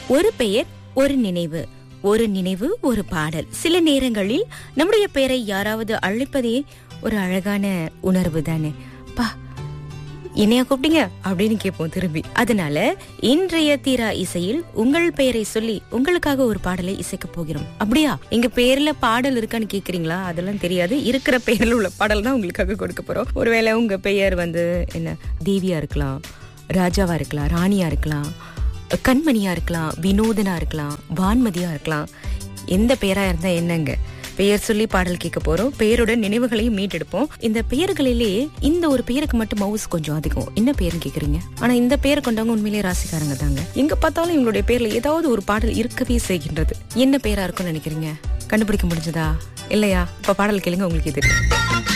ஒரு பெயர் ஒரு நினைவு, ஒரு நினைவு ஒரு பாடல். சில நேரங்களில் நம்முடைய பெயரை யாராவது அழைப்பதே ஒரு அழகான உணர்வு தானே. பா, என்னையா கூப்பிட்டீங்க அப்படின்னு கேட்போம் திரும்பி. அதனால இன்றைய தீரா இசையில் உங்கள் பெயரை சொல்லி உங்களுக்காக ஒரு பாடலை இசைக்க போகிறோம். அப்படியா, எங்க பேர்ல பாடல் இருக்கான்னு கேக்குறீங்களா? அதெல்லாம் தெரியாது. இருக்கிற பெயர்ல உள்ள பாடல் தான் உங்களுக்காக கொடுக்க போறோம். ஒருவேளை உங்க பெயர் என்ன, தேவியா இருக்கலாம், ராஜாவா இருக்கலாம், ராணியா இருக்கலாம், கண்மணியா இருக்கலாம், வினோதனா இருக்கலாம், வான்மதியா இருக்கலாம். எந்த பெயரா இருந்தா என்னங்க, பெயர் சொல்லி பாடல் கேட்க போறோம். பெயருடன் நினைவுகளையும் மீட்டெடுப்போம். இந்த பெயர்களிலே இந்த ஒரு பெயருக்கு மட்டும் மவுஸ் கொஞ்சம் அதிகம். என்ன பெயர்னு கேக்குறீங்க? ஆனா இந்த பெயர் கொண்டவங்க உண்மையிலேயே ராசிக்காரங்க தாங்க. எங்க பார்த்தாலும் இவங்களுடைய பேர்ல ஏதாவது ஒரு பாடல் இருக்கவே செய்கின்றது. என்ன பெயரா இருக்கும்னு நினைக்கிறீங்க? கண்டுபிடிக்க முடிஞ்சதா? இல்லையா? இப்ப பாடல் கேளுங்க, உங்களுக்கு இது